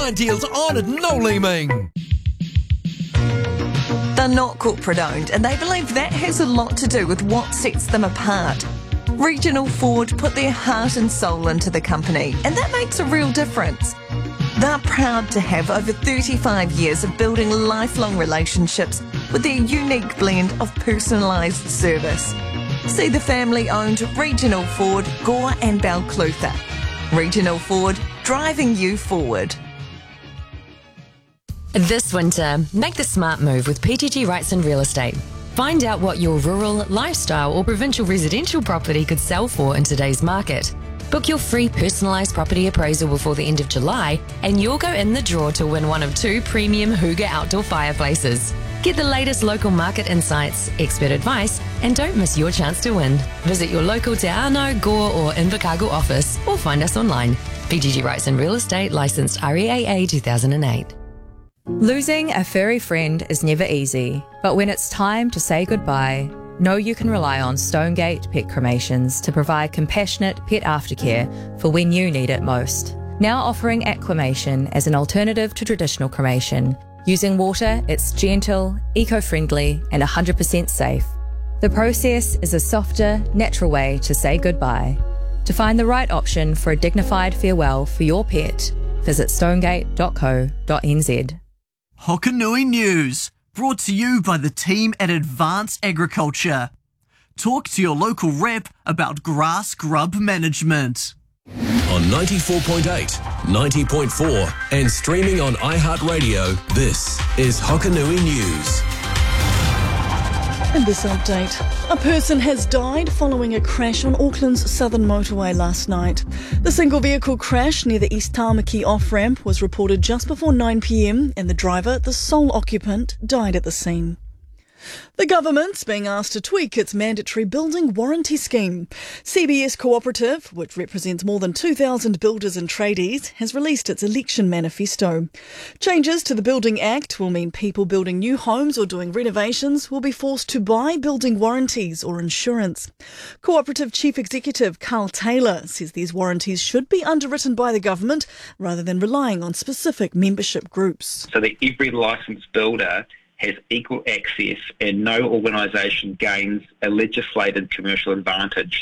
Find deals on at Noliming. They're not corporate owned, and they believe that has a lot to do with what sets them apart. Regional Ford put their heart and soul into the company, and that makes a real difference. They're proud to have over 35 years of building lifelong relationships with their unique blend of personalised service. See the family-owned Regional Ford, Gore and Balclutha. Regional Ford, driving you forward. This winter, make the smart move with PGG Wrightson Real Estate. Find out what your rural, lifestyle or provincial residential property could sell for in today's market. Book your free personalised property appraisal before the end of July and you'll go in the draw to win one of 2 premium Hooga outdoor fireplaces. Get the latest local market insights, expert advice, and don't miss your chance to win. Visit your local Te Anau, Gore or Invercargill office or find us online. PGG Wrightson Real Estate, licensed REAA 2008. Losing a furry friend is never easy, but when it's time to say goodbye, know you can rely on Stonegate Pet Cremations to provide compassionate pet aftercare for when you need it most. Now offering aquamation as an alternative to traditional cremation. Using water, it's gentle, eco-friendly and 100% safe. The process is a softer, natural way to say goodbye. To find the right option for a dignified farewell for your pet, visit stonegate.co.nz. Hokanui News, brought to you by the team at Advanced Agriculture. Talk to your local rep about grass grub management. On 94.8, 90.4 and streaming on iHeartRadio, this is Hokanui News. In this update, a person has died following a crash on Auckland's southern motorway last night. The single vehicle crash near the East Tāmaki off-ramp was reported just before 9 p.m. and the driver, the sole occupant, died at the scene. The government's being asked to tweak its mandatory building warranty scheme. CBS Cooperative, which represents more than 2,000 builders and tradies, has released its election manifesto. Changes to the Building Act will mean people building new homes or doing renovations will be forced to buy building warranties or insurance. Cooperative Chief Executive Carl Taylor says these warranties should be underwritten by the government rather than relying on specific membership groups. So that every licensed builder has equal access and no organisation gains a legislated commercial advantage.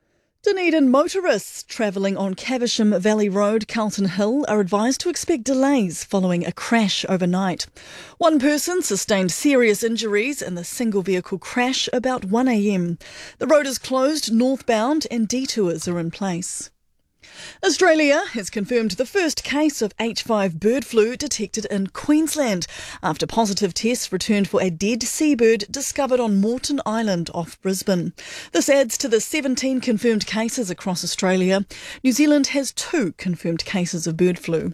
Dunedin motorists travelling on Caversham Valley Road, Carlton Hill, are advised to expect delays following a crash overnight. One person sustained serious injuries in the single vehicle crash about 1 a.m. The road is closed northbound and detours are in place. Australia has confirmed the first case of H5 bird flu detected in Queensland after positive tests returned for a dead seabird discovered on Moreton Island off Brisbane. This adds to the 17 confirmed cases across Australia. New Zealand has 2 confirmed cases of bird flu.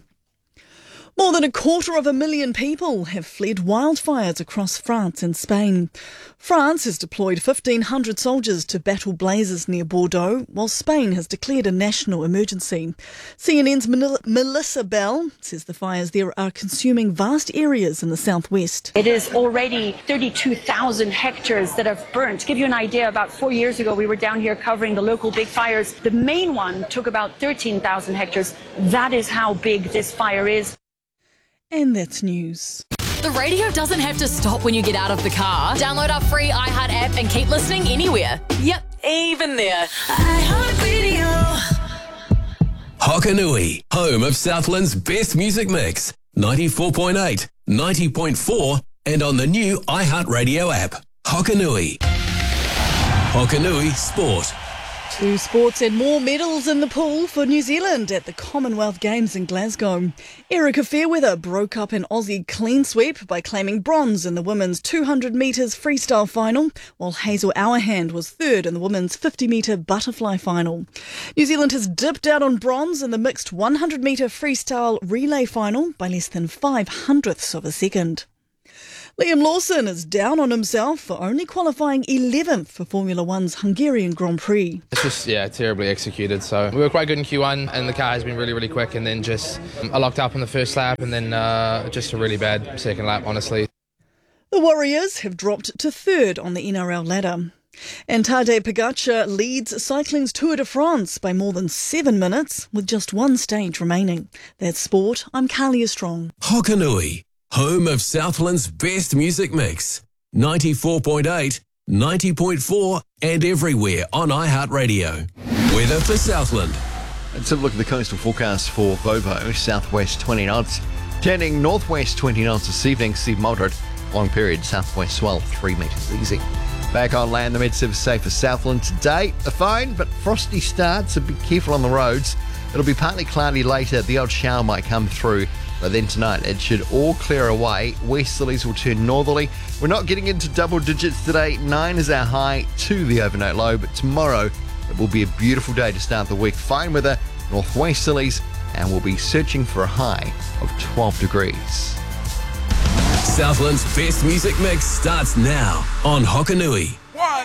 More than 250,000 people have fled wildfires across France and Spain. France has deployed 1,500 soldiers to battle blazes near Bordeaux, while Spain has declared a national emergency. CNN's Melissa Bell says the fires there are consuming vast areas in the southwest. It is already 32,000 hectares that have burnt. To give you an idea, about 4 years ago we were down here covering the local big fires. The main one took about 13,000 hectares. That is how big this fire is. And that's news. The radio doesn't have to stop when you get out of the car. Download our free iHeart app and keep listening anywhere. Yep, even there. iHeartRadio. Hokanui, home of Southland's best music mix. 94.8, 90.4 and on the new iHeartRadio app. Hokanui. Hokanui Sport. 2 sports and more medals in the pool for New Zealand at the Commonwealth Games in Glasgow. Erica Fairweather broke up an Aussie clean sweep by claiming bronze in the women's 200 metres freestyle final, while Hazel Auerhand was third in the women's 50-metre butterfly final. New Zealand has dipped out on bronze in the mixed 100-metre freestyle relay final by less than 0.05 of a second. Liam Lawson is down on himself for only qualifying 11th for Formula One's Hungarian Grand Prix. It's just, terribly executed. So we were quite good in Q1 and the car has been really, really quick, and then just I locked up on the first lap and then just a really bad second lap, honestly. The Warriors have dropped to third on the NRL ladder. And Tadej Pogacar leads cycling's Tour de France by more than 7 minutes with just one stage remaining. That's sport. I'm Kalia Strong. Hokanui, home of Southland's best music mix. 94.8, 90.4 and everywhere on iHeartRadio. Weather for Southland. Let's have a look at the coastal forecast for Bovo. Southwest 20 knots. Turning northwest 20 knots this evening. Sea moderate. Long period southwest swell 3 metres easy. Back on land, the Med-Service say for Southland today. A fine but frosty start, so be careful on the roads. It'll be partly cloudy later. The odd shower might come through. But then tonight, it should all clear away. Westerlies will turn northerly. We're not getting into double digits today. 9 is our high, 2 the overnight low. But tomorrow, it will be a beautiful day to start the week. Fine weather, northwesterlies, and we'll be searching for a high of 12 degrees. Southland's best music mix starts now on Hokanui.